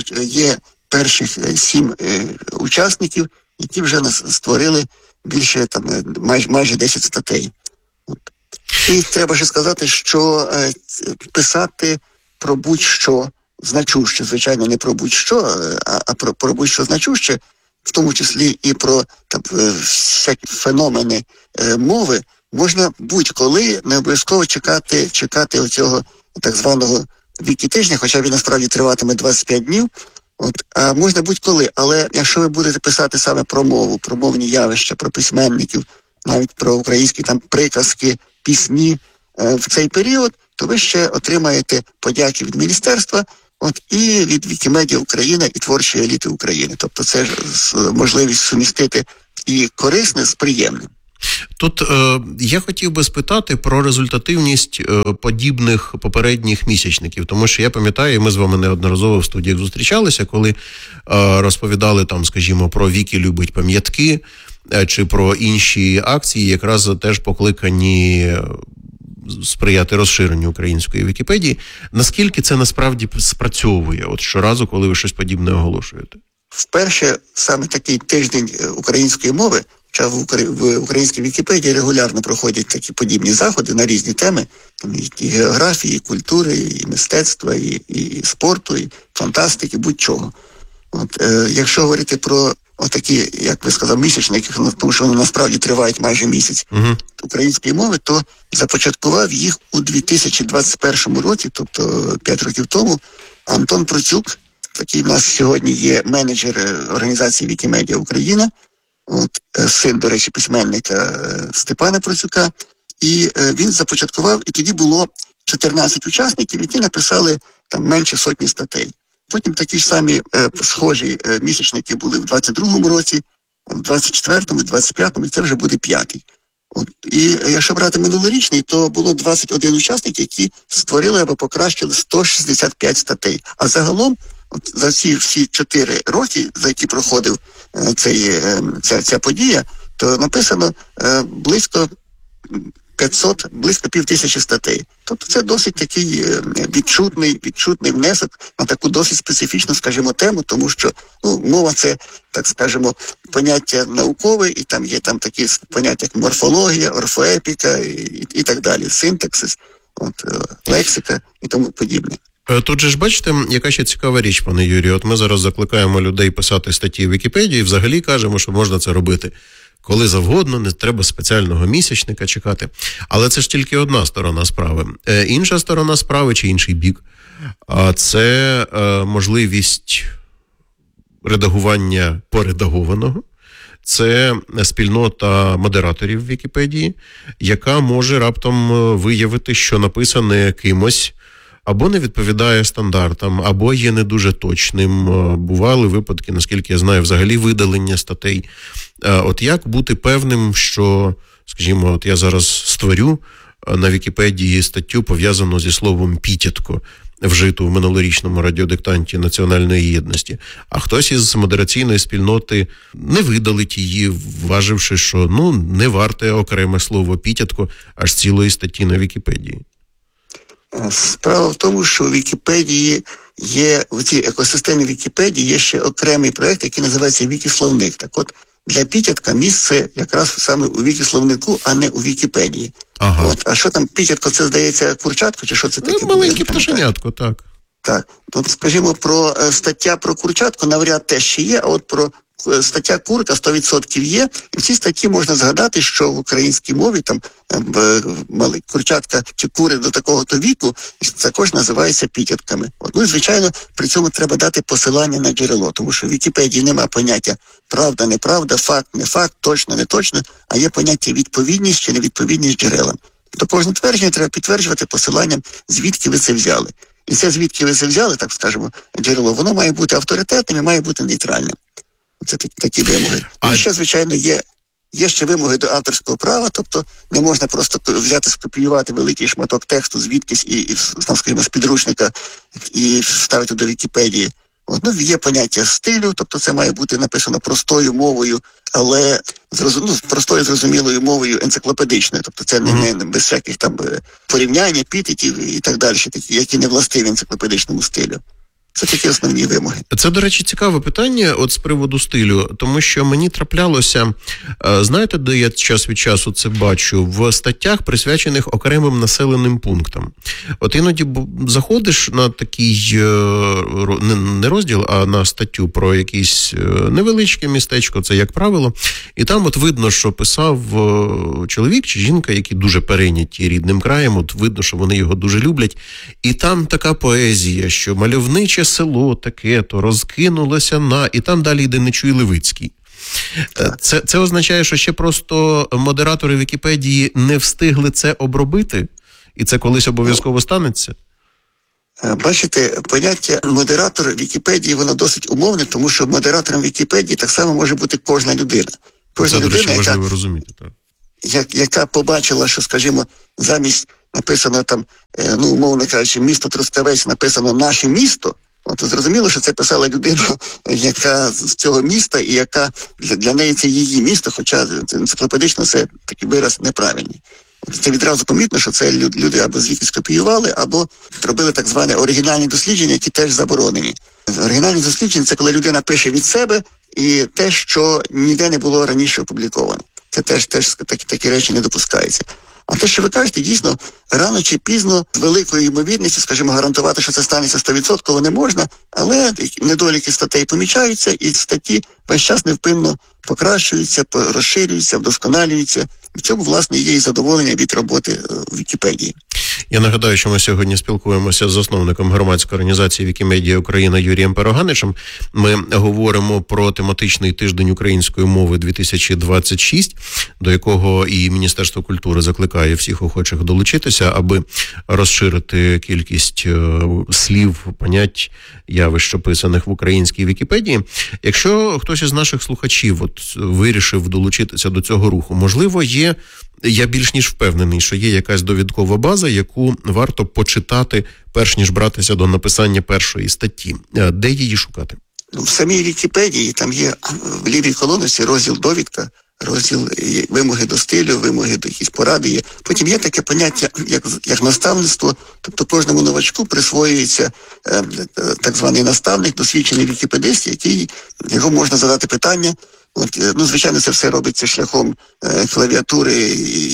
H: є перших 7 учасників, які вже створили більше, там, майже 10 статей. От. І треба ще сказати, що писати про будь-що значуще, звичайно, не про будь-що, а про будь-що значуще, в тому числі і про всякі феномени мови, можна будь-коли, не обов'язково чекати оцього так званого вікі-тижня, хоча він насправді триватиме 25 днів. А можна будь-коли, але якщо ви будете писати саме про мову, про мовні явища, про письменників, навіть про українські приказки, пісні в цей період, то ви ще отримаєте подяки від міністерства, і від Вікімедіа Україна, і творчої еліти України. Тобто це ж можливість сумістити і корисне з приємним.
G: Тут я хотів би спитати про результативність подібних попередніх місячників, тому що я пам'ятаю, і ми з вами неодноразово в студіях зустрічалися, коли розповідали там, скажімо, про «Вікі любить пам'ятки», чи про інші акції, якраз теж покликані сприяти розширенню української Вікіпедії. Наскільки це насправді спрацьовує щоразу, коли ви щось подібне оголошуєте?
H: Вперше саме такий тиждень української мови, хоча в українській Вікіпедії регулярно проходять такі подібні заходи на різні теми, і географії, і культури, і мистецтва, і спорту, і фантастики, будь-чого. Якщо говорити про отакі, як ви сказав, місячники, тому що вони насправді тривають майже місяць української мови, то започаткував їх у 2021 році, тобто 5 років тому, Антон Процюк, такий в нас сьогодні є менеджер організації Вікімедіа Україна, син, до речі, письменника Степана Процюка, і він започаткував, і тоді було 14 учасників, які написали там менше сотні статей. Потім такі ж самі схожі місячники були в 22-му році, в 24-му, в 25-му, і це вже буде 5-й. І якщо брати минулорічний, то було 21 учасник, які створили або покращили 165 статей. А загалом, за всі 4 роки, за які проходив ця подія, то написано близько 5000 статей. Тобто це досить такий відчутний внесок на таку досить специфічну, скажімо, тему, тому що мова це, так скажемо, поняття наукове, і там є такі поняття, як морфологія, орфоепіка і так далі, синтаксис, лексика і тому подібне.
G: Тут же ж бачите, яка ще цікава річ, пане Юрію. Ми зараз закликаємо людей писати статті в Вікіпедії і взагалі кажемо, що можна це робити коли завгодно, не треба спеціального місячника чекати. Але це ж тільки одна сторона справи. Інша сторона справи, чи інший бік, це можливість редагування поредагованого. Це спільнота модераторів в Вікіпедії, яка може раптом виявити, що написане кимось або не відповідає стандартам, або є не дуже точним. Бували випадки, наскільки я знаю, взагалі видалення статей. От як бути певним, що, скажімо, от я зараз створю на Вікіпедії статтю, пов'язану зі словом «пітятко», вжиту в минулорічному радіодиктанті Національної єдності, а хтось із модераційної спільноти не видалить її, вваживши, що не варте окреме слово «пітятко» аж цілої статті на Вікіпедії.
H: Справа в тому, що у Вікіпедії є, у цій екосистемі Вікіпедії є ще окремий проєкт, який називається Вікісловник. Так от, для пітятка місце якраз саме у Вікісловнику, а не у Вікіпедії.
G: Ага.
H: А що там пітятко, це, здається, курчатко, чи що це таке?
G: Маленьке пташенятко, так.
H: Так. Тут, скажімо, про стаття про курчатко навряд теж ще є, а от про стаття курка 100% є. І в цій статті можна згадати, що в українській мові там курчатка чи кури до такого-то віку також називаються пітятками. І, звичайно, при цьому треба дати посилання на джерело, тому що в Вікіпедії нема поняття правда, неправда, факт, не факт, точно, не точно, а є поняття відповідність чи невідповідність джерелам. То кожне твердження треба підтверджувати посиланням, звідки ви це взяли. І це, звідки ви це взяли, так скажемо, джерело, воно має бути авторитетним і має бути нейтральним. Це такі вимоги. І ще, звичайно, є ще вимоги до авторського права, тобто не можна просто взяти, скопіювати великий шматок тексту звідкись і скажімо, з підручника і вставити до Вікіпедії. Є поняття стилю, тобто це має бути написано простою мовою, але простою зрозумілою мовою енциклопедичною, тобто це не без всяких там порівнянь, епітетів і так далі, які не властиві енциклопедичному стилю. Це такі основні вимоги.
G: Це, до речі, цікаве питання от з приводу стилю, тому що мені траплялося, знаєте, де я час від часу це бачу, в статтях, присвячених окремим населеним пунктам. От іноді заходиш на такий, не розділ, а на статтю про якесь невеличке містечко, це як правило, і там от видно, що писав чоловік чи жінка, які дуже перейняті рідним краєм, от видно, що вони його дуже люблять, і там така поезія, що мальовниче село таке-то розкинулося на... І там далі йде Нечуй Левицький. Це означає, що ще просто модератори Вікіпедії не встигли це обробити? І це колись обов'язково станеться?
H: Бачите, поняття модератор Вікіпедії, воно досить умовне, тому що модератором Вікіпедії так само може бути кожна людина. Кожна людина,
G: до речі, важливо розуміти, так.
H: Яка побачила, що, скажімо, замість написано там, умовно кажучи, місто Трускавець, написано «наше місто», от зрозуміло, що це писала людина, яка з цього міста, і яка для неї це її місто, хоча енциклопедично це такий вираз неправильний. Це відразу помітно, що це люди або звідки скопіювали, або робили так зване оригінальні дослідження, які теж заборонені. Оригінальні дослідження – це коли людина пише від себе і те, що ніде не було раніше опубліковано. Це теж такі речі не допускаються. А те, що ви кажете, дійсно, рано чи пізно, з великою ймовірністю, скажімо, гарантувати, що це станеться 100% не можна, але недоліки статей помічаються, і статті весь час невпинно покращуються, розширюються, вдосконалюються. В цьому, власне, є і задоволення від роботи в Вікіпедії.
G: Я нагадаю, що ми сьогодні спілкуємося з засновником громадської організації Вікімедія Україна Юрієм Пероганичем. Ми говоримо про тематичний тиждень української мови 2026, до якого і Міністерство культури закликає всіх охочих долучитися, аби розширити кількість слів, понять, явищ, описаних в українській Вікіпедії. Якщо хтось із наших слухачів вирішив долучитися до цього руху, можливо, я більш ніж впевнений, що є якась довідкова база, яку варто почитати, перш ніж братися до написання першої статті. Де її шукати?
H: В самій Вікіпедії там є в лівій колонці розділ «Довідка», розділ вимоги до стилю, вимоги до якісь поради є. Потім є таке поняття, як наставництво, тобто кожному новачку присвоюється так званий наставник, досвідчений вікіпедист, його можна задати питання. Звичайно, це все робиться шляхом клавіатури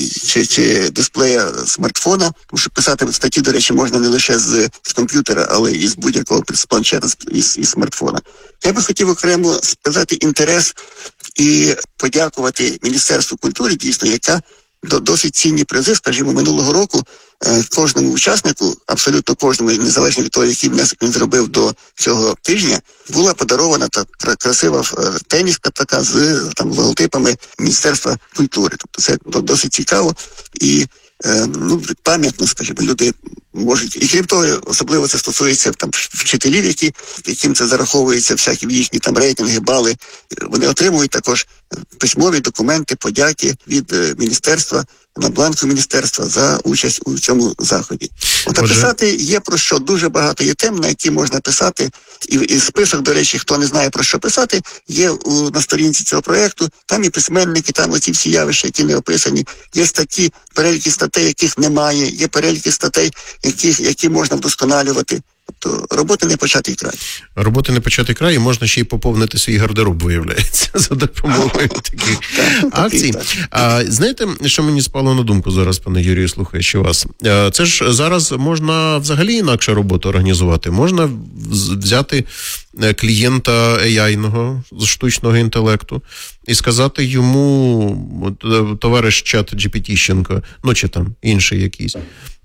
H: чи дисплея смартфона, тому що писати статті, до речі, можна не лише з комп'ютера, але і з будь-якого з планшета, і смартфона. Я би хотів окремо сказати інтерес і подякувати Міністерству культури, дійсно, яка досить цінні призи, скажімо, минулого року кожному учаснику, абсолютно кожному, незалежно від того, який внесок він зробив до цього тижня, була подарована та красива теніска така з логотипами Міністерства культури. Тобто це досить цікаво і пам'ятно, скажімо, люди можуть. І крім того, особливо це стосується вчителів, яким це зараховується всякі їхні рейтинги, бали. Вони отримують також письмові документи, подяки від міністерства, на бланку міністерства за участь у цьому заході. Писати є про що, дуже багато є тем, на які можна писати, і список, до речі, хто не знає про що писати, є на сторінці цього проєкту, там і письменники, там оці всі явища, які не описані, є статті, переліки статей, яких немає, є переліки статей, які можна вдосконалювати. Тобто роботи не початий край.
G: Роботи не початий край, і можна ще й поповнити свій гардероб, виявляється, за допомогою таких акцій. Знаєте, що мені спало на думку зараз, пане Юрію, слухаючи вас? Це ж зараз можна взагалі інакше роботу організувати. Можна взяти клієнта AI-ного з штучного інтелекту і сказати йому, товариш чат GPT-щенко, чи там інший якийсь,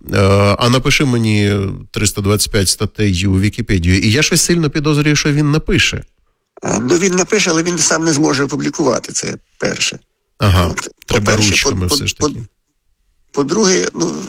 G: а напиши мені 325 статей у Вікіпедію. І я щось сильно підозрюю, що він напише.
H: Він напише, але він сам не зможе опублікувати, це перше.
G: Ага, треба ручками все ж таки.
H: По-друге,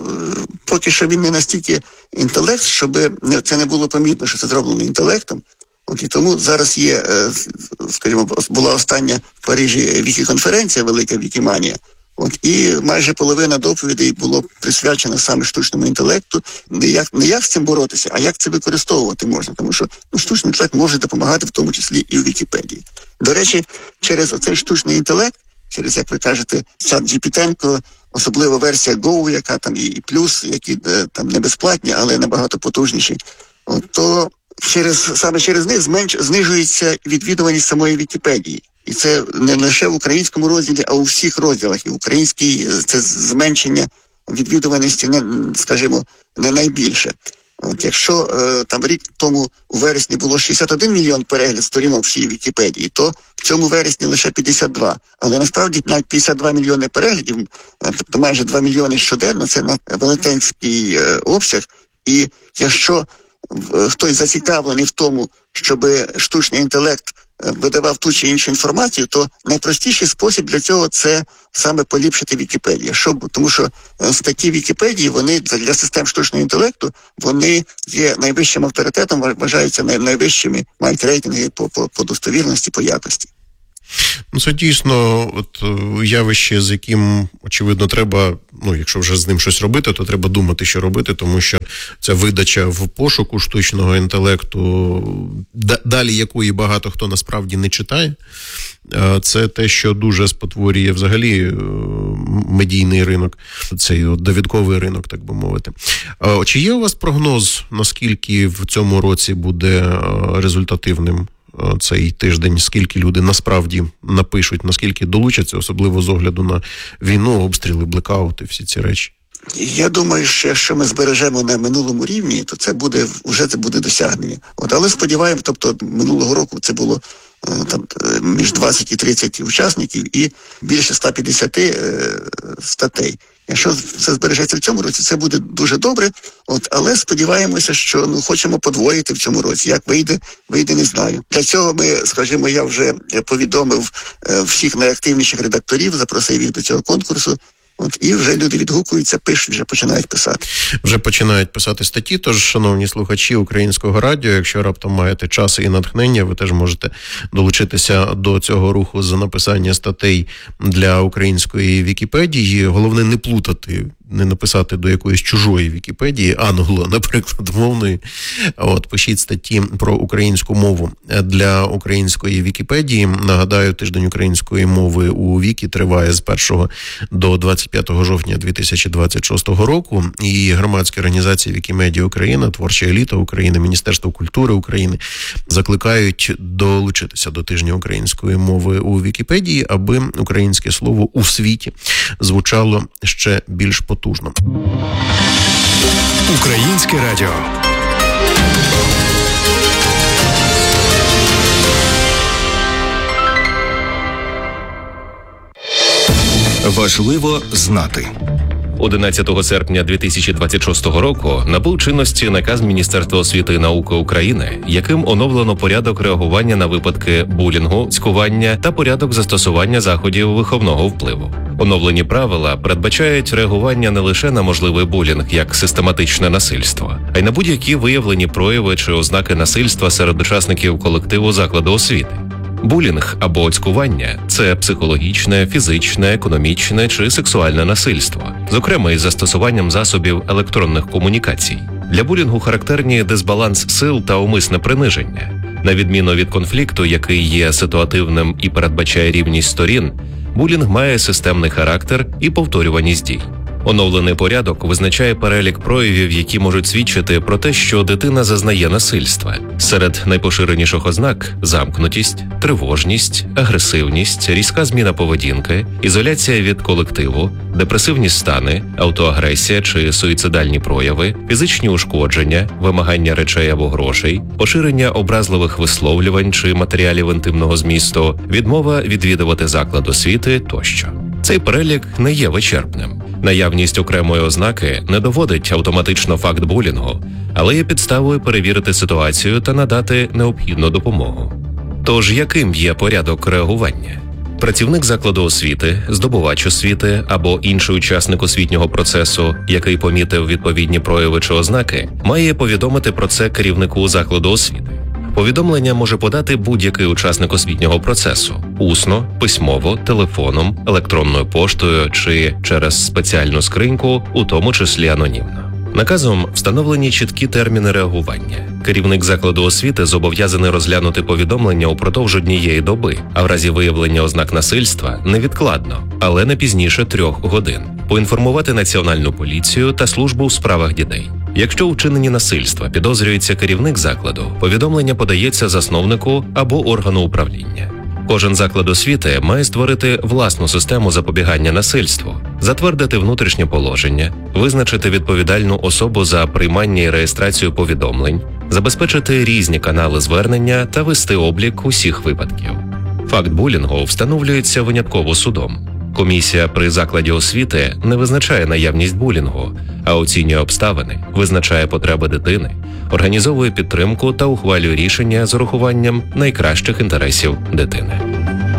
H: поки що він не настільки інтелект, щоб це не було помітно, що це зроблено інтелектом. І тому зараз є, скажімо, була остання в Парижі вікіконференція, велика Вікіманія. І майже половина доповідей було присвячено саме штучному інтелекту. Не як з цим боротися, а як це використовувати можна. Тому що штучний інтелект може допомагати в тому числі і у Вікіпедії. До речі, через оцей штучний інтелект, через, як ви кажете, чат GPT, особливо версія Go, яка там і плюс, які там не безплатні, але набагато потужніші, то саме через них знижується відвідуваність самої Вікіпедії. І це не лише в українському розділі, а у всіх розділах. І український це зменшення відвідуваності, скажімо, не найбільше. От якщо там рік тому у вересні було 61 мільйон переглядів сторінок всієї Вікіпедії, то в цьому вересні лише 52. Але насправді навіть 52 мільйони переглядів, тобто майже 2 мільйони щоденно, це велетенський обсяг. І якщо хтось зацікавлений в тому, щоб штучний інтелект видавав ту чи іншу інформацію, то найпростіший спосіб для цього – це саме поліпшити Вікіпедію. Тому що статті Вікіпедії, вони для систем штучного інтелекту, вони є найвищим авторитетом, вважаються найвищими, мають рейтинги по достовірності, по якості.
G: Ну, це дійсно явище, з яким, очевидно, треба, якщо вже з ним щось робити, то треба думати, що робити, тому що ця видача в пошуку штучного інтелекту, далі якої багато хто насправді не читає, це те, що дуже спотворює взагалі медійний ринок, цей довідковий ринок, так би мовити. Чи є у вас прогноз, наскільки в цьому році буде результативним цей тиждень, скільки люди насправді напишуть, наскільки долучаться, особливо з огляду на війну, обстріли, блекаути, всі ці речі?
H: Я думаю, що якщо ми збережемо на минулому рівні, то це буде досягнення. Але сподіваємося, тобто минулого року це було там між 20 і 30 учасників і більше 150 статей. Якщо це збережеться в цьому році, це буде дуже добре, але сподіваємося, що хочемо подвоїти в цьому році. Як вийде, не знаю. Для цього я вже повідомив всіх найактивніших редакторів, запросив їх до цього конкурсу. І вже люди відгукуються, пишуть, вже починають писати.
G: Вже починають писати статті, тож, шановні слухачі Українського радіо, якщо раптом маєте час і натхнення, ви теж можете долучитися до цього руху за написання статей для української Вікіпедії. Головне не плутати, не написати до якоїсь чужої Вікіпедії, наприклад, мовної. Пишіть статті про українську мову для української Вікіпедії. Нагадаю, тиждень української мови у Вікі триває з 1 до 25 жовтня 2026 року. І громадська організація Вікімедія Україна, Творча еліта України, Міністерство культури України закликають долучитися до тижня української мови у Вікіпедії, аби українське слово у світі звучало ще більш потужно.
E: Українське радіо.
I: Важливо знати.
J: 11 серпня 2026 року набув чинності наказ Міністерства освіти і науки України, яким оновлено порядок реагування на випадки булінгу, цькування та порядок застосування заходів виховного впливу. Оновлені правила передбачають реагування не лише на можливий булінг як систематичне насильство, а й на будь-які виявлені прояви чи ознаки насильства серед учасників колективу закладу освіти. Булінг або цькування – це психологічне, фізичне, економічне чи сексуальне насильство, зокрема із застосуванням засобів електронних комунікацій. Для булінгу характерні дисбаланс сил та умисне приниження. На відміну від конфлікту, який є ситуативним і передбачає рівність сторін, булінг має системний характер і повторюваність дій. Оновлений порядок визначає перелік проявів, які можуть свідчити про те, що дитина зазнає насильства. Серед найпоширеніших ознак – замкнутість, тривожність, агресивність, різка зміна поведінки, ізоляція від колективу, депресивні стани, автоагресія чи суїцидальні прояви, фізичні ушкодження, вимагання речей або грошей, поширення образливих висловлювань чи матеріалів інтимного змісту, відмова відвідувати заклад освіти тощо. Цей перелік не є вичерпним. Наявність окремої ознаки не доводить автоматично факт булінгу, але є підставою перевірити ситуацію та надати необхідну допомогу. Тож, яким є порядок реагування? Працівник закладу освіти, здобувач освіти або інший учасник освітнього процесу, який помітив відповідні прояви чи ознаки, має повідомити про це керівнику закладу освіти. Повідомлення може подати будь-який учасник освітнього процесу – усно, письмово, телефоном, електронною поштою чи через спеціальну скриньку, у тому числі анонімно. Наказом встановлені чіткі терміни реагування. Керівник закладу освіти зобов'язаний розглянути повідомлення упродовж однієї доби, а в разі виявлення ознак насильства – невідкладно, але не пізніше 3 годин. Поінформувати Національну поліцію та службу у справах дітей. Якщо у вчиненні насильства підозрюється керівник закладу, повідомлення подається засновнику або органу управління. Кожен заклад освіти має створити власну систему запобігання насильству, затвердити внутрішнє положення, визначити відповідальну особу за приймання і реєстрацію повідомлень, забезпечити різні канали звернення та вести облік усіх випадків. Факт булінгу встановлюється винятково судом. Комісія при закладі освіти не визначає наявність булінгу, а оцінює обставини, визначає потреби дитини, організовує підтримку та ухвалює рішення з урахуванням найкращих інтересів дитини.